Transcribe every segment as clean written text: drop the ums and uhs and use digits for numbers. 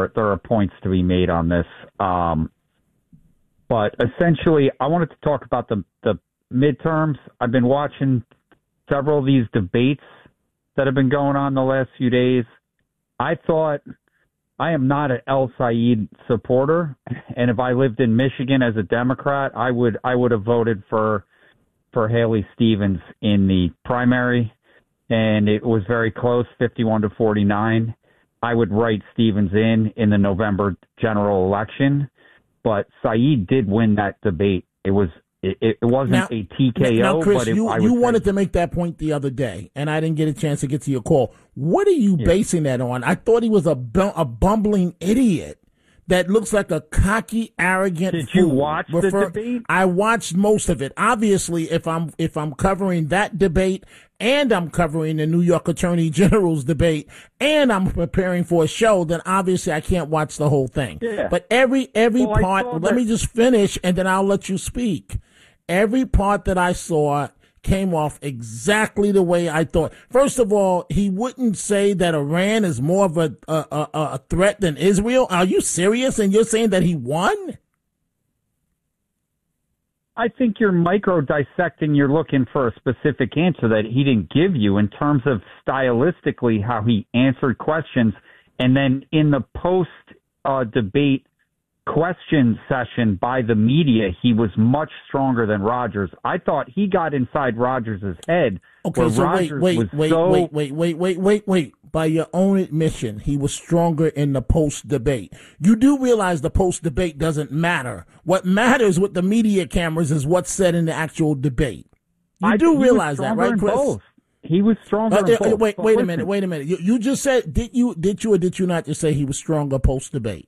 there are points to be made on this. But essentially, I wanted to talk about the midterms. I've been watching several of these debates that have been going on the last few days. I am not an El Said supporter, and if I lived in Michigan as a Democrat, I would have voted for Haley Stevens in the primary, and it was very close, 51-49. I would write Stevens in the November general election, but Said did win that debate. It wasn't a TKO. Now, Chris, but you wanted to make that point the other day, and I didn't get a chance to get to your call. What are you basing that on? I thought he was a bumbling idiot that looks like a cocky, arrogant Did fool. you watch the debate? I watched most of it. Obviously, if I'm covering that debate and I'm covering the New York Attorney General's debate and I'm preparing for a show, then obviously I can't watch the whole thing. Yeah. But every part, let me just finish and then I'll let you speak. Every part that I saw came off exactly the way I thought. First of all, he wouldn't say that Iran is more of a threat than Israel. Are you serious? And you're saying that he won? I think you're micro-dissecting. You're looking for a specific answer that he didn't give you in terms of stylistically how he answered questions. And then in the post-debate question session by the media, he was much stronger than Rogers. I thought he got inside Rogers' head. Okay, so wait. By your own admission, he was stronger in the post-debate. You do realize the post-debate doesn't matter. What matters with the media cameras is what's said in the actual debate. You do realize that, right, Chris? Both. He was stronger in both. Wait a minute. You just said, did you or did you not just say he was stronger post-debate?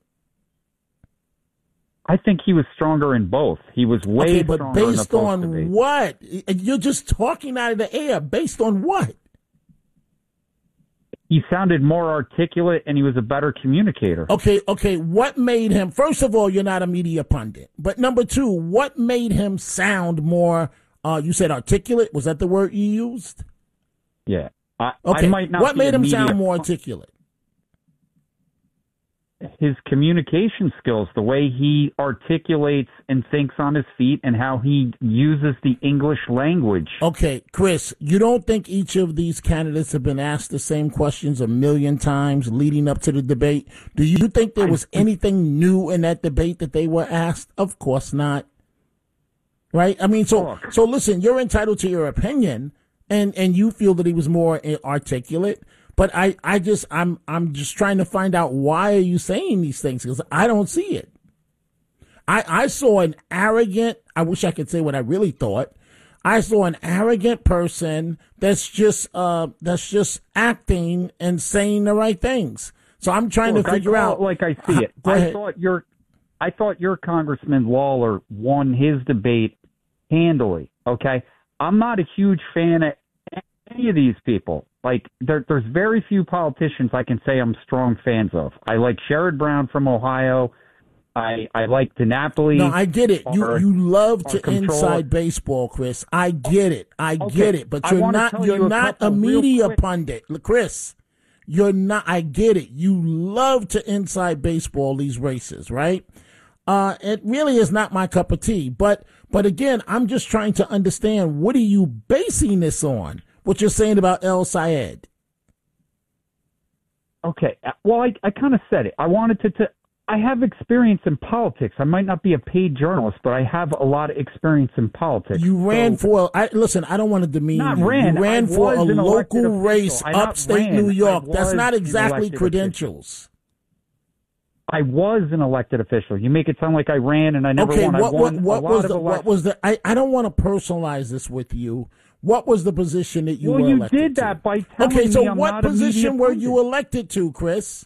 I think he was stronger in both. He was way stronger in the post-debate. But based on what? You're just talking out of the air. Based on what? He sounded more articulate and he was a better communicator. Okay. What made him, first of all, you're not a media pundit. But number two, what made him sound more, you said articulate? Was that the word you used? Yeah. Okay. I might not what be made a him media sound more articulate? His communication skills, the way he articulates and thinks on his feet and how he uses the English language. Okay, Chris, you don't think each of these candidates have been asked the same questions a million times leading up to the debate? Do you think there was anything new in that debate that they were asked? Of course not. Right? I mean, so listen, you're entitled to your opinion and you feel that he was more articulate. But I'm just trying to find out, why are you saying these things? Because I don't see it. I saw an arrogant, I wish I could say what I really thought. I saw an arrogant person that's just acting and saying the right things. So I'm trying to figure out. Like I see it. I thought your Congressman Lawler won his debate handily. Okay. I'm not a huge fan of any of these people. Like, there's very few politicians I can say I'm strong fans of. I like Sherrod Brown from Ohio. I like DiNapoli. No, I get it. You love to inside baseball, Chris. I get it. Get it. But you're not a media pundit, Chris. You're not. I get it. You love to inside baseball these races, right? It really is not my cup of tea. But again, I'm just trying to understand, what are you basing this on? What you're saying about El Sayed? Okay. Well, I kind of said it. I wanted to I have experience in politics. I might not be a paid journalist, but I have a lot of experience in politics. You ran for, listen, I don't want to demean you. You ran for a local race upstate New York. That's not exactly credentials. I was an elected official. You make it sound like I ran and I never won. What was the I don't want to personalize this with you. What was the position that you were elected to? Well, you did that by telling me I'm not a media pundit. Okay, so what position were you elected to, Chris?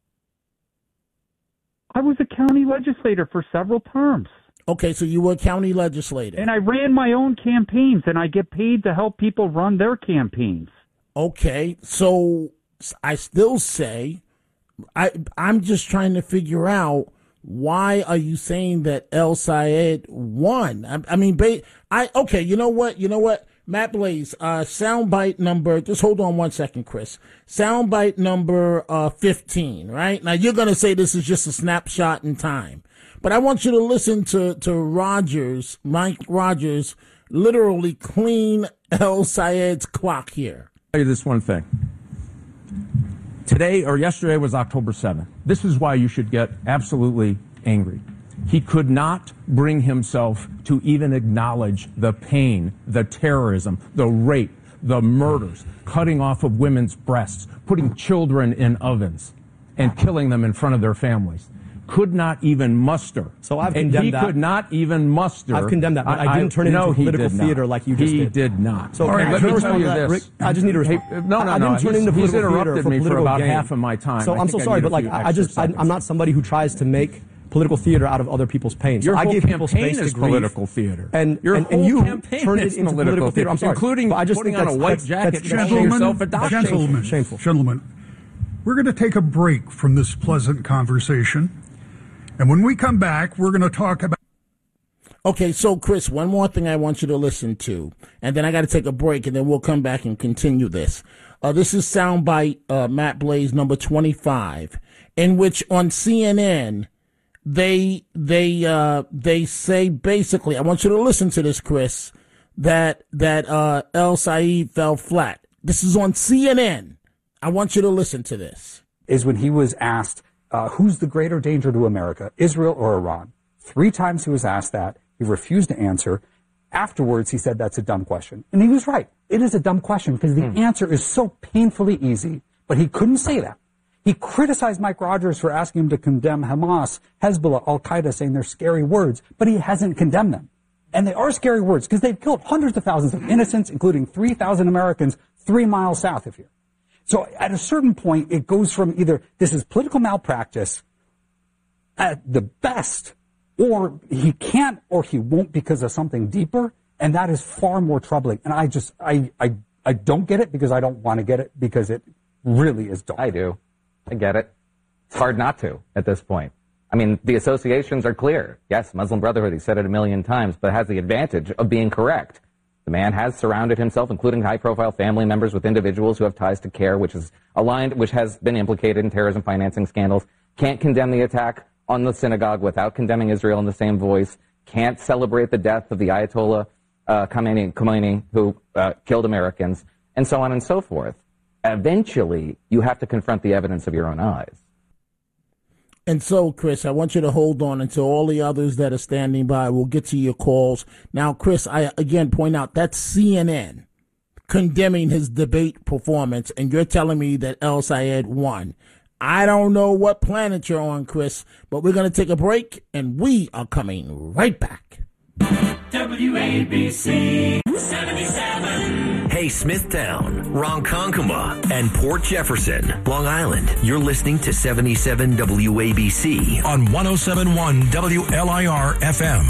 I was a county legislator for several terms. Okay, so you were a county legislator. And I ran my own campaigns, and I get paid to help people run their campaigns. Okay, so I still say, I'm just trying to figure out, why are you saying that El Sayed won? I mean, okay, you know what? Matt Blaze, soundbite number, just hold on 1 second, Chris. Soundbite number 15, right? Now, you're going to say this is just a snapshot in time. But I want you to listen to Rogers, Mike Rogers, literally clean El Sayed's clock here. I'll tell you this one thing. Today or yesterday was October 7th. This is why you should get absolutely angry. He could not bring himself to even acknowledge the pain, the terrorism, the rape, the murders, cutting off of women's breasts, putting children in ovens, and killing them in front of their families. Could not even muster. So I've condemned that. He could not even muster. I've condemned that, but I didn't turn it into political theater like you just did. He did not. So let me tell you this. Rick, I just need to respond. No. I didn't turn it into political theater interrupted me for about gain. half of my time. So I'm so sorry, but like I'm not somebody who tries to make political theater out of other people's pain. So Your I whole gave people campaign space is to grieve. political theater. And your whole you campaign turned is it into political theater. I'm sorry. Including but I just putting think on a white jacket and calling yourself a doctor. Gentlemen, we're going to take a break from this pleasant conversation. And when we come back, we're going to talk about... Okay, so Chris, one more thing I want you to listen to, and then I got to take a break, and then we'll come back and continue this. This is soundbite Matt Blaze number 25, in which on CNN they say basically, I want you to listen to this, Chris, that El Sayed fell flat. This is on CNN. I want you to listen to this. Is when he was asked, who's the greater danger to America, Israel or Iran? 3 times he was asked that. He refused to answer. Afterwards, he said that's a dumb question. And he was right. It is a dumb question because the answer is so painfully easy, but he couldn't say that. He criticized Mike Rogers for asking him to condemn Hamas, Hezbollah, Al-Qaeda, saying they're scary words, but he hasn't condemned them. And they are scary words because they've killed hundreds of thousands of innocents, including 3,000 Americans 3 miles south of here. So at a certain point, it goes from either this is political malpractice at the best, or he can't or he won't because of something deeper, and that is far more troubling. And I don't get it because I don't want to get it because it really is dumb. I do. I get it. It's hard not to at this point. I mean, the associations are clear. Yes, Muslim Brotherhood, he said it a million times, but it has the advantage of being correct. The man has surrounded himself, including high-profile family members, with individuals who have ties to CAIR, which is aligned, which has been implicated in terrorism financing scandals. Can't condemn the attack on the synagogue without condemning Israel in the same voice. Can't celebrate the death of the Ayatollah Khomeini, who killed Americans, and so on and so forth. Eventually, you have to confront the evidence of your own eyes. And so, Chris, I want you to hold on until all the others that are standing by will get to your calls. Now, Chris, I again point out that's CNN condemning his debate performance, and you're telling me that El Sayed won. I don't know what planet you're on, Chris, but we're going to take a break, and we are coming right back. WABC 77. Hey, Smithtown, Ronkonkoma, and Port Jefferson, Long Island. You're listening to 77 WABC on 107.1 WLIR FM.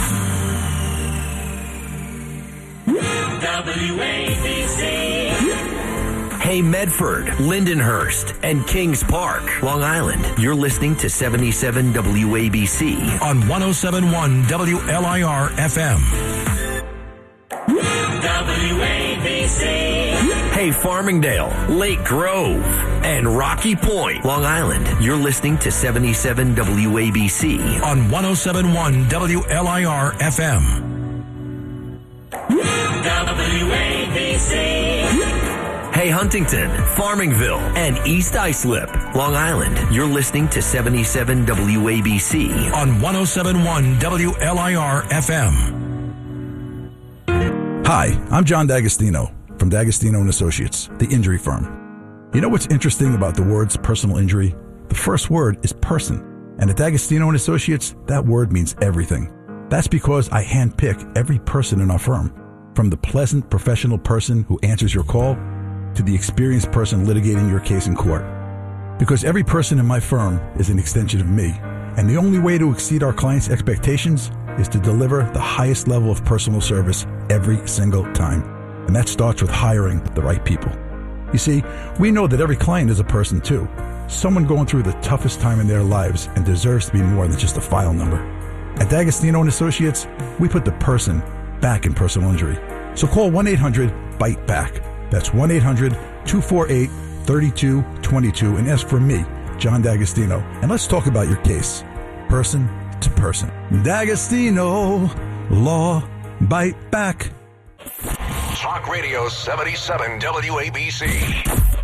WABC. Hey, Medford, Lindenhurst, and Kings Park, Long Island. You're listening to 77 WABC on 107.1 WLIR FM. WABC. Hey, Farmingdale, Lake Grove, and Rocky Point, Long Island. You're listening to 77 WABC on 107.1 WLIR FM. WABC. Hey, Huntington, Farmingville, and East Islip, Long Island. You're listening to 77 WABC on 107.1 WLIR FM. Hi, I'm John D'Agostino from D'Agostino & Associates, the injury firm. You know what's interesting about the words personal injury? The first word is person. And at D'Agostino & Associates, that word means everything. That's because I handpick every person in our firm, from the pleasant professional person who answers your call to the experienced person litigating your case in court. Because every person in my firm is an extension of me, and the only way to exceed our clients' expectations is to deliver the highest level of personal service every single time. And that starts with hiring the right people. You see, we know that every client is a person too, someone going through the toughest time in their lives and deserves to be more than just a file number. At D'Agostino & Associates, we put the person back in personal injury. So call 1-800-BITE-BACK. That's 1-800-248-3222 and ask for me, John D'Agostino. And let's talk about your case, person to person. D'Agostino, Law Bite Back. Talk Radio 77 WABC.